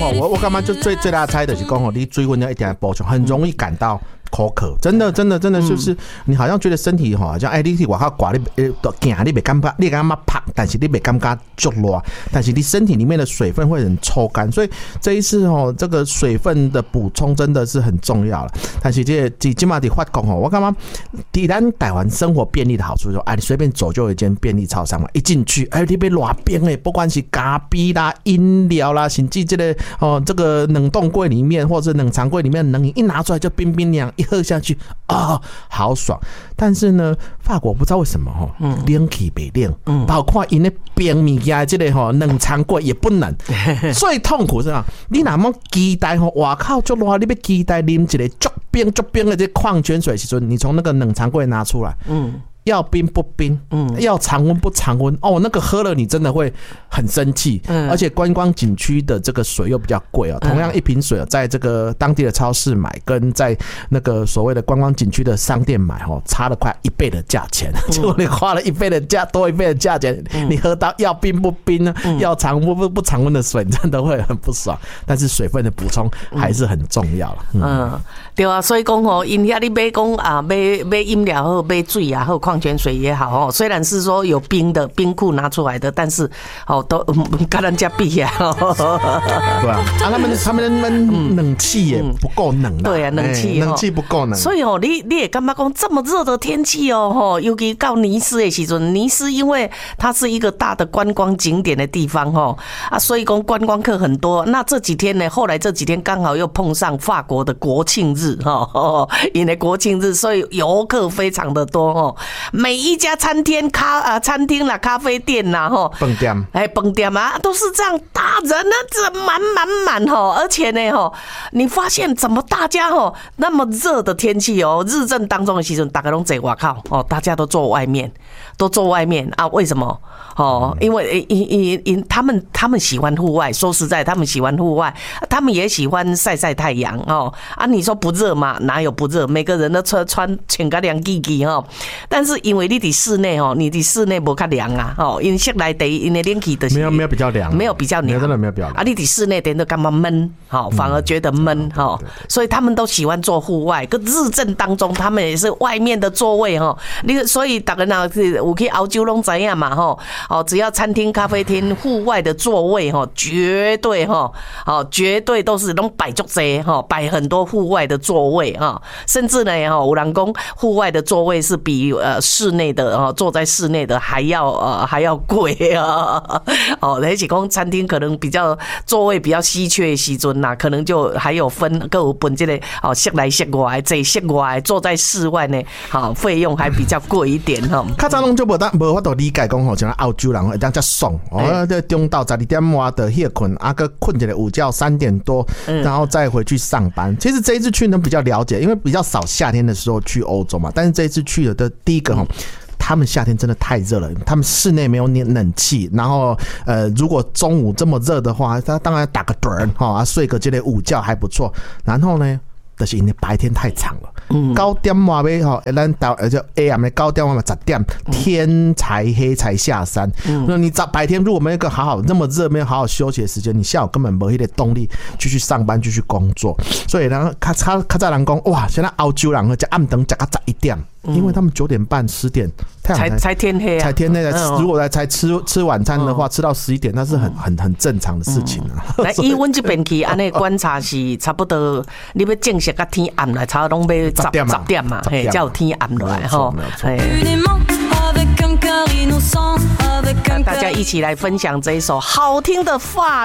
我感觉就最大的差就是讲你水分要一定要补充，很容易感到口渴，真的就是你好像觉得身体好像你去外口刮你行你没感觉你感觉胖，但是你没感觉足热，但是你身体里面的水分会很抽干，所以这一次这个水分的补充真的是很重要了。但是这今嘛的法国我感觉在咱台湾生活便利的好处就是你随便走就有一间便利超商嘛，一进去你被热冰的，不管是咖啡啦、饮料啦，甚至这个冷冻柜里面或者冷藏柜里面冷饮一拿出来就冰冰凉。一喝下去好爽。但是呢，法国不知道为什么冷气不冷，包括因那冰物件这个冷藏柜也不冷，最痛苦是啥？你那么期待外口就热，你要期待啉一个足冰的这矿泉水时阵，你从那个冷藏柜拿出来，要冰不冰，要常温不常温，那个喝了你真的会很生气，而且观光景区的这个水又比较贵同样一瓶水在这个当地的超市买跟在那个所谓的观光景区的商店买差了快1倍的价钱，结果你花了多1倍的价钱，你喝到要冰不冰呢，要常温不常温的水，你真的会很不爽。但是水分的补充还是很重要了。 对啊，所以讲因遐你买讲买饮料好，买水也好，矿泉水也好虽然是说有冰的冰库拿出来的，但是都跟人家比啊。 对啊，他们冷气也不够冷啊。 对啊，冷气不够冷。 所以你也干嘛讲这么热的天气尤其到尼斯的时阵，尼斯因为它是一个大的观光景点的地方所以讲观光客很多。那这几天呢，后来这几天刚好又碰上法国的国庆日因为国庆日，所以游客非常的多每一家餐厅啦、咖啡店啦饭店都是这样，大人呢这满而且呢你发现怎么大家那么热的天气日正当中的时候，大家都在外口大家都坐外面啊？为什么？因为他们喜欢户外，说实在，他们喜欢户外，他们也喜欢晒太阳你说不热吗？哪有不热？每个人都穿全个凉叽叽但是因为你在室内你的室内不较凉啊因为室内的因为冷气的没有比较凉， 没有比较凉， 真的没有比较凉你在室内等都干嘛闷反而觉得闷所以他们都喜欢做户外。跟日正当中，他们也是外面的座位所以大家有去欧洲都知道嘛只要餐厅、咖啡厅户外的座位绝对都是都摆足多摆很多户外的座位甚至呢有人说户外的座位是比室内的坐在室内的还要贵那是说餐厅可能比较座位比较稀缺的时阵可能就还有分各有分这个室内室外，这室外坐在室外呢费用还比较贵一点较早拢就无法度理解讲像澳洲人会当遮爽中到12点外的歇困个困一个午觉3点多然后再回去上班。其实这一次去呢比较了解，因为比较少夏天的时候去欧洲嘛，但是这一次去的第一个他们夏天真的太热了，他们室内没有冷气，然后如果中午这么热的话，他当然打个盹睡个这类午觉还不错。然后呢，就是因为白天太长了，9点外尾咱到就 AM 的9点外10点，天才黑才下山。那你白天如果没有一个那么热，没有好好休息的时间，你下午根本没有那个动力继续上班、继续工作。所以呢，较早人讲哇，现在欧洲人吃暗顿吃到11点。因为他们9点半、10点太阳才天黑才天黑如果才吃晚餐的话，吃到11点，那是很正常的事情来，以阮这边去，安尼观察是差不多，你要正式甲天暗来，差不多要10点嘛，嘿，才有天暗来哈。大家一起来分享这一首好听的法